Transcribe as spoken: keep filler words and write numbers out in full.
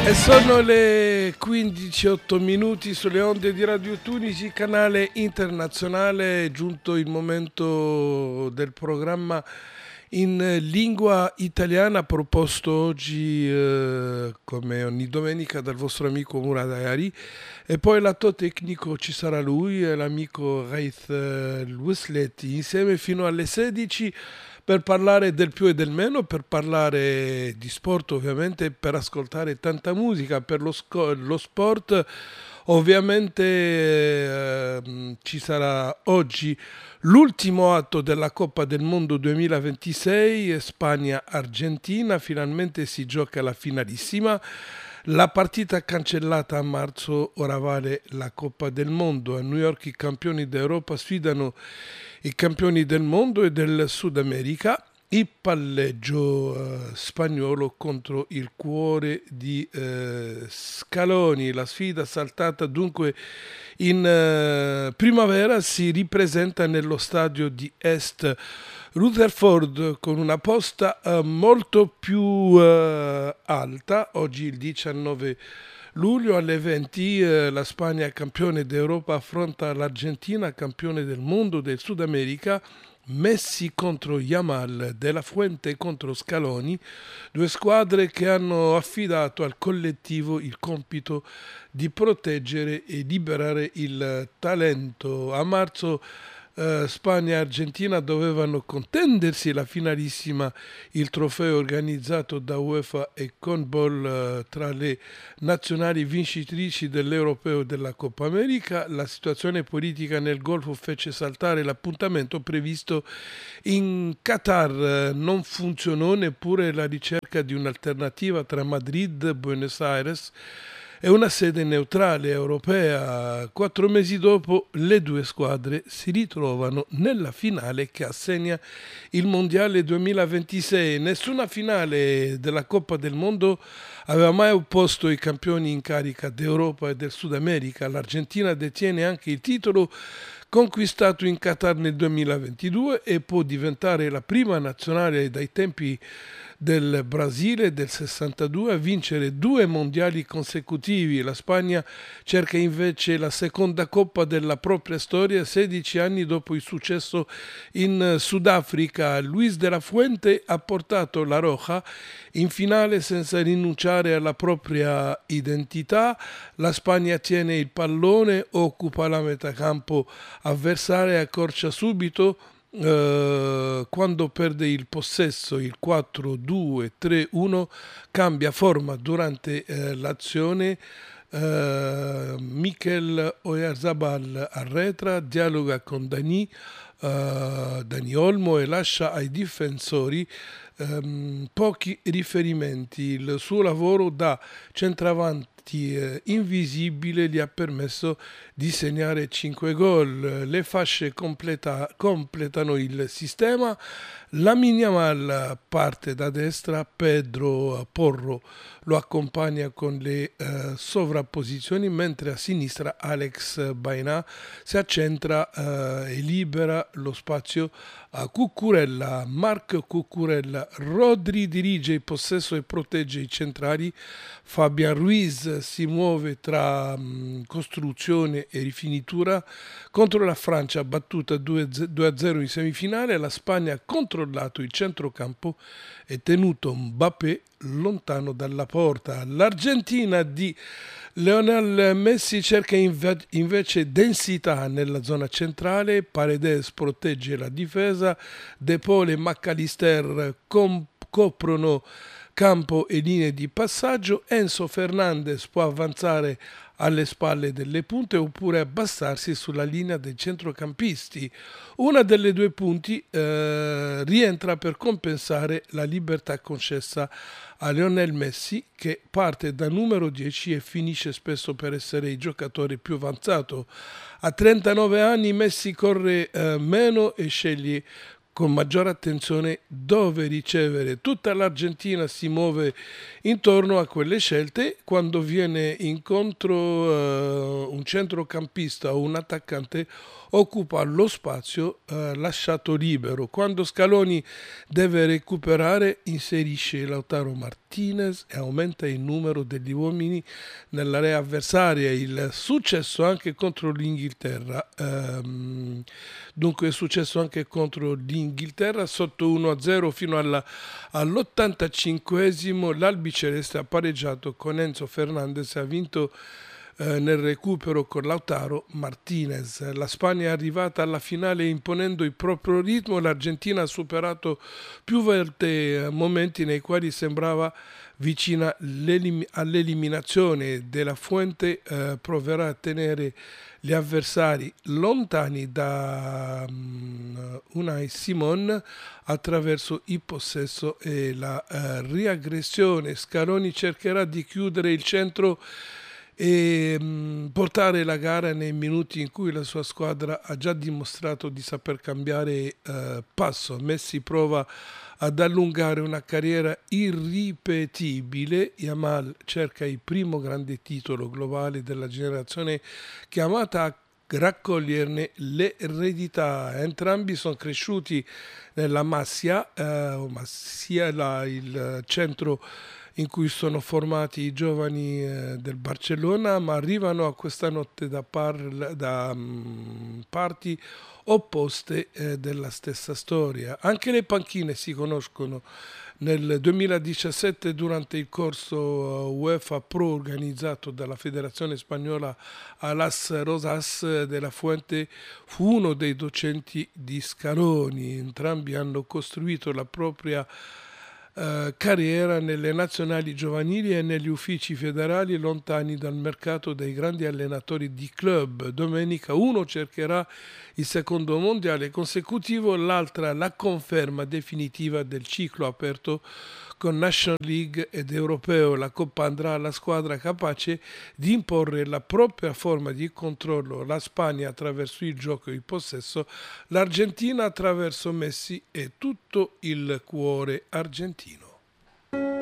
E sono le quindici e otto minuti sulle onde di Radio Tunisi, canale internazionale. È giunto il momento del programma in lingua italiana proposto oggi eh, come ogni domenica dal vostro amico Murad Ayari, e poi lato tecnico ci sarà lui e l'amico Raith Wisletti, insieme fino alle sedici per parlare del più e del meno, per parlare di sport ovviamente, per ascoltare tanta musica, per lo, sco- lo sport ovviamente eh, ci sarà oggi l'ultimo atto della Coppa del Mondo duemilaventisei, Spagna-Argentina, finalmente si gioca la finalissima. La partita cancellata a marzo ora vale la Coppa del Mondo. A New York i campioni d'Europa sfidano i campioni del mondo e del Sud America. Il palleggio eh, spagnolo contro il cuore di eh, Scaloni. La sfida saltata dunque in eh, primavera si ripresenta nello stadio di Est Rutherford con una posta eh, molto più eh, alta. Oggi il diciannove luglio alle venti eh, la Spagna, campione d'Europa, affronta l'Argentina, campione del mondo del Sud America. Messi contro Yamal, De La Fuente contro Scaloni, due squadre che hanno affidato al collettivo il compito di proteggere e liberare il talento. A marzo eh, Spagna e Argentina dovevano contendersi la finalissima, il trofeo organizzato da UEFA e CONMEBOL eh, tra le nazionali vincitrici dell'Europeo e della Coppa America. La situazione politica nel Golfo fece saltare l'appuntamento previsto in Qatar. Non funzionò neppure la ricerca di un'alternativa tra Madrid e Buenos Aires e una sede neutrale europea. Quattro mesi dopo le due squadre si ritrovano nella finale che assegna il Mondiale duemilaventisei. Nessuna finale della Coppa del Mondo aveva mai opposto i campioni in carica d'Europa e del Sud America. L'Argentina detiene anche il titolo conquistato in Qatar nel duemilaventidue e può diventare la prima nazionale dai tempi del Brasile del sessantadue a vincere due mondiali consecutivi. La Spagna cerca invece la seconda coppa della propria storia sedici anni dopo il successo in Sudafrica. Luis de la Fuente ha portato la Roja in finale senza rinunciare alla propria identità. La Spagna tiene il pallone, occupa la metà campo avversaria e accorcia subito Uh, quando perde il possesso. Il quattro due tre uno cambia forma durante uh, l'azione. uh, Mikel Oyarzabal arretra, dialoga con Dani, uh, Dani Olmo e lascia ai difensori um, pochi riferimenti. Il suo lavoro da centravanti eh, invisibile gli ha permesso di segnare cinque gol. Le fasce completa, completano il sistema. Lamine Yamal parte da destra, Pedro Porro lo accompagna con le eh, sovrapposizioni, mentre a sinistra Alex Baena si accentra eh, e libera lo spazio a Cucurella. Marc Cucurella. Rodri dirige il possesso e protegge i centrali. Fabian Ruiz si muove tra mh, costruzione e rifinitura. Contro la Francia battuta due a zero in semifinale, la Spagna ha controllato il centrocampo e tenuto Mbappé lontano dalla porta. L'Argentina di Lionel Messi cerca inve- invece densità nella zona centrale. Paredes protegge la difesa, De Paul e McAllister com- coprono campo e linee di passaggio. Enzo Fernandez può avanzare alle spalle delle punte oppure abbassarsi sulla linea dei centrocampisti. Una delle due punti eh, rientra per compensare la libertà concessa a Lionel Messi, che parte da numero dieci e finisce spesso per essere il giocatore più avanzato. A trentanove anni Messi corre eh, meno e sceglie con maggiore attenzione dove ricevere. Tutta l'Argentina si muove intorno a quelle scelte. Quando viene incontro uh, un centrocampista o un attaccante, occupa lo spazio uh, lasciato libero. Quando Scaloni deve recuperare, inserisce Lautaro Martinez Martinez e aumenta il numero degli uomini nell'area avversaria. Il successo anche contro l'Inghilterra, ehm, dunque è successo anche contro l'Inghilterra sotto uno a zero fino alla, all'ottantacinquesimo. L'albiceleste ha pareggiato con Enzo Fernandez e ha vinto Eh, nel recupero con Lautaro Martinez. La Spagna è arrivata alla finale imponendo il proprio ritmo. L'Argentina ha superato più volte eh, momenti nei quali sembrava vicina l'elim- all'eliminazione. De La Fuente eh, proverà a tenere gli avversari lontani da um, Unai Simon attraverso il possesso e la eh, riaggressione. Scaloni cercherà di chiudere il centro e mh, portare la gara nei minuti in cui la sua squadra ha già dimostrato di saper cambiare eh, passo. Messi prova ad allungare una carriera irripetibile. Yamal cerca il primo grande titolo globale della generazione chiamata a raccoglierne l'eredità. Entrambi sono cresciuti nella Masia, eh, Masia la, il centro in cui sono formati i giovani eh, del Barcellona, ma arrivano a questa notte da, par- da um, parti opposte eh, della stessa storia. Anche le panchine si conoscono. Nel duemiladiciassette, durante il corso UEFA Pro organizzato dalla Federazione Spagnola a Las Rosas, De La Fuente fu uno dei docenti di Scaloni. Entrambi hanno costruito la propria Uh, carriera nelle nazionali giovanili e negli uffici federali lontani dal mercato dei grandi allenatori di club. Domenica uno cercherà il secondo mondiale consecutivo, l'altra la conferma definitiva del ciclo aperto con National League ed Europeo. La Coppa andrà alla squadra capace di imporre la propria forma di controllo, la Spagna attraverso il gioco e il possesso, l'Argentina attraverso Messi e tutto il cuore argentino.